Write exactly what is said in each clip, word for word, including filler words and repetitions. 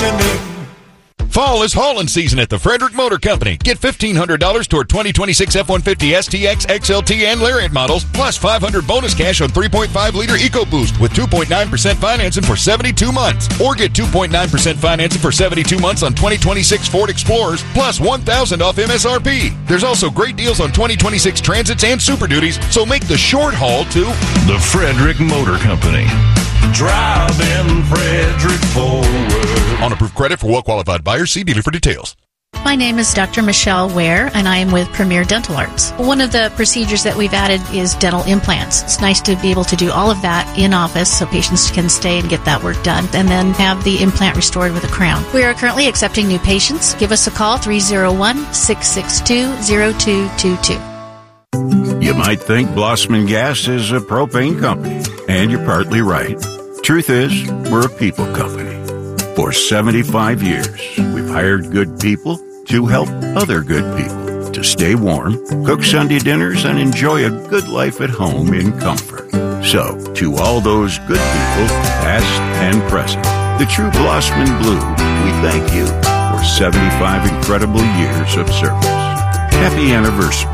listening. Fall is hauling season at the Frederick Motor Company. Get fifteen hundred dollars toward twenty twenty-six F one fifty S T X, X L T, and Lariat models, plus five hundred dollars bonus cash on three point five liter EcoBoost with two point nine percent financing for seventy-two months. Or get two point nine percent financing for seventy-two months on twenty twenty-six Ford Explorers, plus one thousand dollars off M S R P. There's also great deals on twenty twenty-six Transits and Super Duties, so make the short haul to the Frederick Motor Company. Driving Frederick forward. On approved credit for well-qualified buyers. See dealer for details. My name is Doctor Michelle Ware, and I am with Premier Dental Arts. One of the procedures that we've added is dental implants. It's nice to be able to do all of that in office so patients can stay and get that work done, and then have the implant restored with a crown. We are currently accepting new patients. Give us a call, three oh one, six six two, oh two two two. You might think Blossman Gas is a propane company, and you're partly right. Truth is, we're a people company. For seventy-five years, we've hired good people to help other good people to stay warm, cook Sunday dinners, and enjoy a good life at home in comfort. So, to all those good people, past and present, the true Blossman Blue, we thank you for seventy-five incredible years of service. Happy anniversary.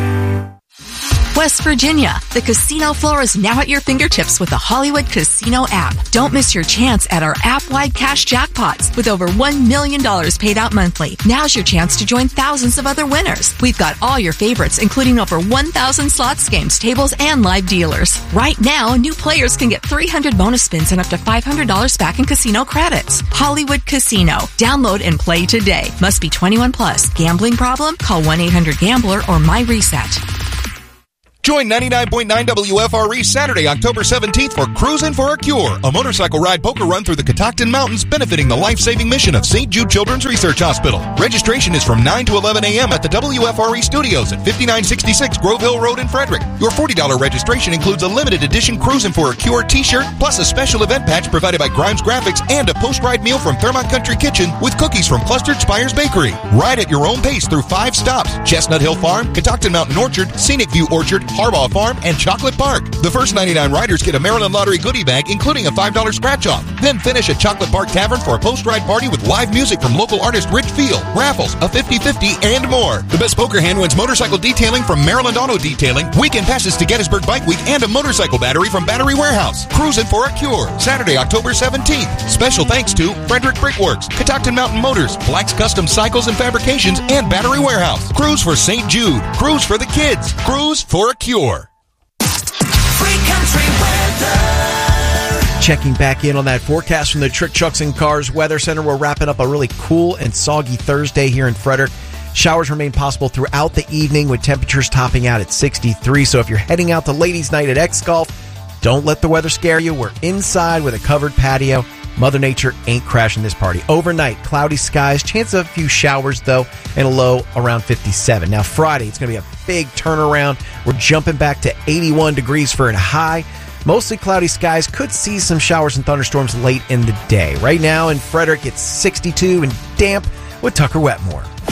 West Virginia, the casino floor is now at your fingertips with the Hollywood Casino app. Don't miss your chance at our app-wide cash jackpots with over one million dollars paid out monthly. Now's your chance to join thousands of other winners. We've got all your favorites, including over one thousand slots, games, tables, and live dealers. Right now, new players can get three hundred bonus spins and up to five hundred dollars back in casino credits. Hollywood Casino. Download and play today. Must be twenty-one plus. Gambling problem? Call one eight hundred gambler or MyReset. Join ninety-nine point nine W F R E Saturday, October seventeenth for Cruisin' for a Cure, a motorcycle ride poker run through the Catoctin Mountains benefiting the life-saving mission of Saint Jude Children's Research Hospital. Registration is from nine to eleven a.m. at the W F R E studios at fifty-nine sixty-six Grove Hill Road in Frederick. Your forty dollars registration includes a limited edition Cruisin' for a Cure t-shirt, plus a special event patch provided by Grimes Graphics and a post-ride meal from Thermont Country Kitchen with cookies from Clustered Spires Bakery. Ride at your own pace through five stops: Chestnut Hill Farm, Catoctin Mountain Orchard, Scenic View Orchard, Harbaugh Farm, and Chocolate Park. The first ninety-nine riders get a Maryland Lottery goodie bag, including a five dollars scratch-off. Then finish at Chocolate Park Tavern for a post-ride party with live music from local artist Rich Field, raffles, a fifty-fifty, and more. The best poker hand wins motorcycle detailing from Maryland Auto Detailing, weekend passes to Gettysburg Bike Week, and a motorcycle battery from Battery Warehouse. Cruisin' for a Cure, Saturday, October seventeenth. Special thanks to Frederick Brickworks, Catoctin Mountain Motors, Black's Custom Cycles and Fabrications, and Battery Warehouse. Cruise for Saint Jude. Cruise for the kids. Cruise for a Cure. Checking back in on that forecast from the Trick Trucks and Cars Weather Center. We're wrapping up a really cool and soggy Thursday here in Frederick. Showers remain possible throughout the evening with temperatures topping out at sixty-three. So if you're heading out to Ladies' Night at X Golf, don't let the weather scare you. We're inside with a covered patio. Mother Nature ain't crashing this party. Overnight, cloudy skies, chance of a few showers, though, and a low around fifty-seven. Now, Friday, it's going to be a big turnaround. We're jumping back to eighty-one degrees for a high. Mostly cloudy skies. Could see some showers and thunderstorms late in the day. Right now in Frederick, it's sixty-two and damp with Tucker Wetmore.